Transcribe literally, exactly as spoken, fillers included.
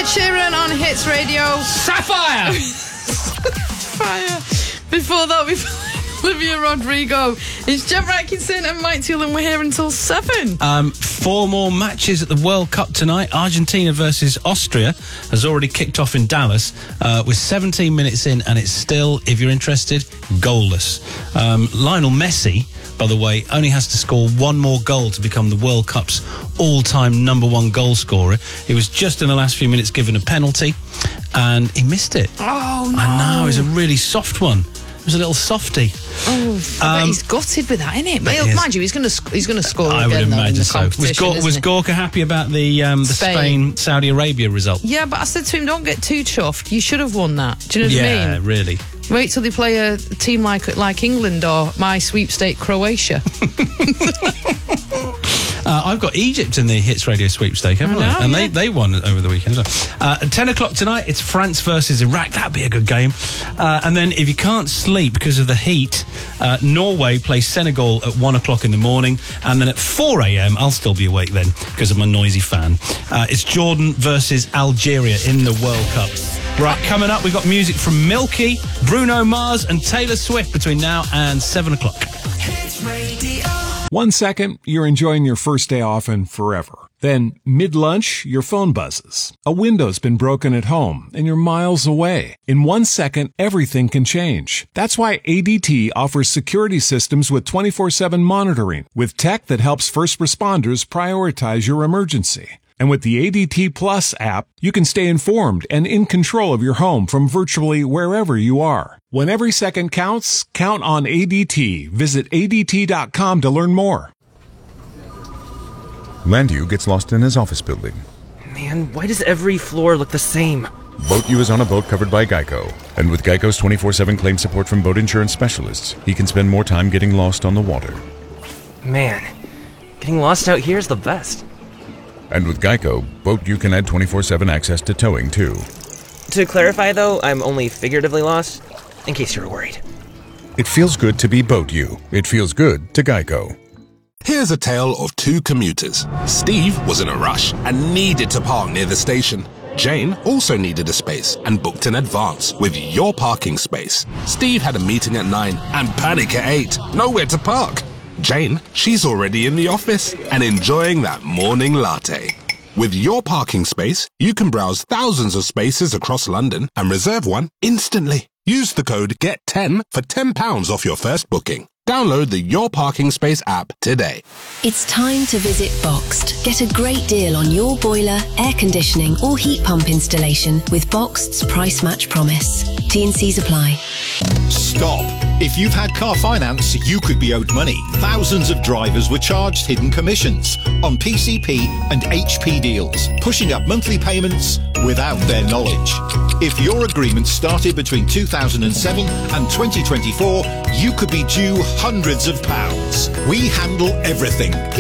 Sheeran on Hits Radio. Sapphire! Fire. Before that, we Olivia Rodrigo. It's Jeff Atkinson and Mike Toole, and we're here until seven. Um, four more matches at the World Cup tonight. Argentina versus Austria has already kicked off in Dallas. Uh, we're seventeen minutes in, and it's still, if you're interested, goalless. Um, Lionel Messi, by the way, only has to score one more goal to become the World Cup's all-time number one goal scorer. He was just in the last few minutes given a penalty, and he missed it. Oh, no. I know, it was a really soft one. It was a little softy. Oh, I bet Um, he's gutted with that, isn't it? But he is. mind you, he's going to he's going to score I again would though, in imagine the so. Was, competition, Gor- isn't was he? Gorka happy about the um, the Spain. Spain Saudi Arabia result? Yeah, but I said to him, don't get too chuffed. You should have won that. Do you know what Yeah, I mean? really. Wait till they play a team like like England or my sweepstake Croatia. Uh, I've got Egypt in the Hits Radio sweepstake, haven't I? I know, And yeah. they, they won over the weekend. So. Uh, at ten o'clock tonight, it's France versus Iraq. That'd be a good game. Uh, and then if you can't sleep because of the heat, uh, Norway plays Senegal at one o'clock in the morning. And then at four a.m, I'll still be awake then because I'm a noisy fan. Uh, it's Jordan versus Algeria in the World Cup. Right, coming up, we've got music from Milky, Bruno Mars and Taylor Swift between now and seven o'clock. Hits Radio. One second, you're enjoying your first day off and forever. Then, mid-lunch, your phone buzzes. A window's been broken at home, and you're miles away. In one second, everything can change. That's why A D T offers security systems with twenty-four seven monitoring, with tech that helps first responders prioritize your emergency. And with the A D T Plus app, you can stay informed and in control of your home from virtually wherever you are. When every second counts, count on A D T. Visit A D T dot com to learn more. Landu gets lost in his office building. Man, why does every floor look the same? BoatU is on a boat covered by Geico. And with Geico's twenty-four seven claim support from boat insurance specialists, he can spend more time getting lost on the water. Man, getting lost out here is the best. And with Geico, BoatU can add twenty-four seven access to towing, too. To clarify, though, I'm only figuratively lost, in case you're worried. It feels good to be BoatU. It feels good to Geico. Here's a tale of two commuters. Steve was in a rush and needed to park near the station. Jane also needed a space and booked in advance with Your Parking Space. Steve had a meeting at nine and panic at eight. Nowhere to park. Jane, she's already in the office and enjoying that morning latte. With Your Parking Space, you can browse thousands of spaces across London and reserve one instantly. Use the code get ten for ten pounds off your first booking. Download the Your Parking Space app today. It's time to visit Boxed. Get a great deal on your boiler, air conditioning or heat pump installation with Boxed's Price Match Promise. T and C's apply. Stop. If you've had car finance, you could be owed money. Thousands of drivers were charged hidden commissions on P C P and H P deals, pushing up monthly payments without their knowledge. If your agreement started between two thousand seven and twenty twenty-four, you could be due hundreds of pounds. We handle everything.